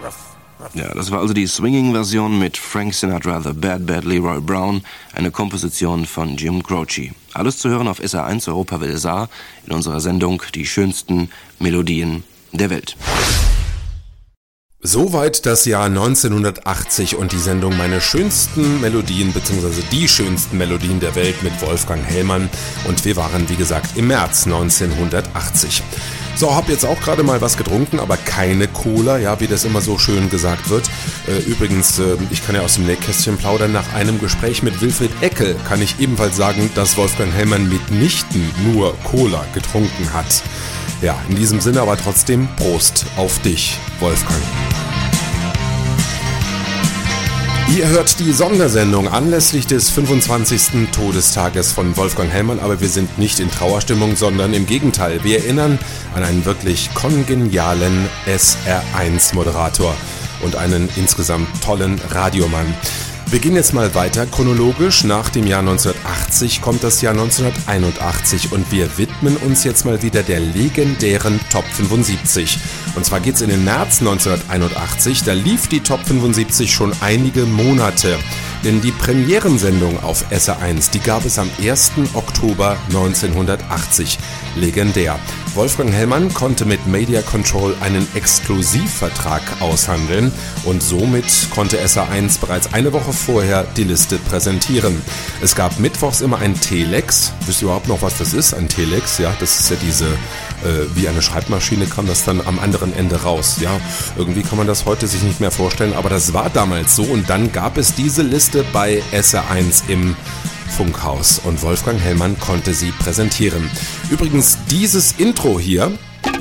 Ja, das war also die Swinging-Version mit Frank Sinatra, The Bad Bad Leroy Brown, eine Komposition von Jim Croce. Alles zu hören auf SR1 Europa Welle Saar in unserer Sendung Die schönsten Melodien der Welt. Soweit das Jahr 1980 und die Sendung Meine schönsten Melodien bzw. die schönsten Melodien der Welt mit Wolfgang Hellmann und wir waren wie gesagt im März 1980. So, hab jetzt auch gerade mal was getrunken, aber keine Cola, ja, wie das immer so schön gesagt wird. Übrigens, ich kann ja aus dem Nähkästchen plaudern, nach einem Gespräch mit Wilfried Eckel kann ich ebenfalls sagen, dass Wolfgang Hellmann mitnichten nur Cola getrunken hat. Ja, in diesem Sinne aber trotzdem Prost auf dich, Wolfgang. Ihr hört die Sondersendung anlässlich des 25. Todestages von Wolfgang Hellmann, aber wir sind nicht in Trauerstimmung, sondern im Gegenteil. Wir erinnern an einen wirklich kongenialen SR1-Moderator und einen insgesamt tollen Radiomann. Wir gehen jetzt mal weiter chronologisch. Nach dem Jahr 1980 kommt das Jahr 1981 und wir widmen uns jetzt mal wieder der legendären Top 75. Und zwar geht's in den März 1981, da lief die Top 75 schon einige Monate. Denn die Premierensendung auf SR1, die gab es am 1. Oktober 1980. Legendär. Wolfgang Hellmann konnte mit Media Control einen Exklusivvertrag aushandeln und somit konnte SR1 bereits eine Woche vorher die Liste präsentieren. Es gab mittwochs immer ein Telex. Wisst ihr überhaupt noch, was das ist? Ein Telex, ja, das ist ja diese, wie eine Schreibmaschine kam das dann am anderen Ende raus. Ja, irgendwie kann man das heute sich nicht mehr vorstellen, aber das war damals so und dann gab es diese Liste bei SR1 im Funkhaus und Wolfgang Hellmann konnte sie präsentieren. Übrigens, dieses Intro hier.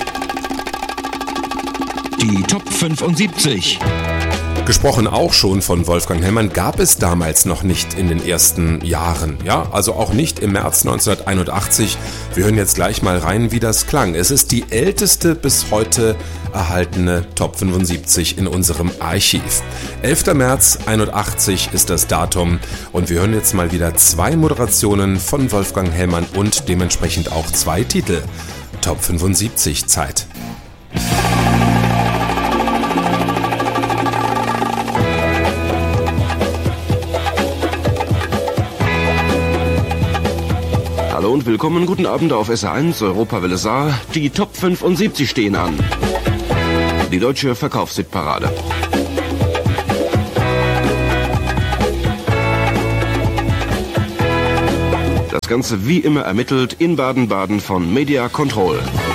Die Top 75. Gesprochen auch schon von Wolfgang Hellmann, gab es damals noch nicht in den ersten Jahren. Ja, also auch nicht im März 1981. Wir hören jetzt gleich mal rein, wie das klang. Es ist die älteste bis heute erhaltene Top 75 in unserem Archiv. 11. März 81 ist das Datum und wir hören jetzt mal wieder 2 Moderationen von Wolfgang Hellmann und dementsprechend auch 2 Titel. Top 75 Zeit. Hallo und willkommen, guten Abend auf SR1 Europa Welle Saar. Die Top 75 stehen an. Die deutsche Verkaufshitparade. Das Ganze wie immer ermittelt in Baden-Baden von Media Control.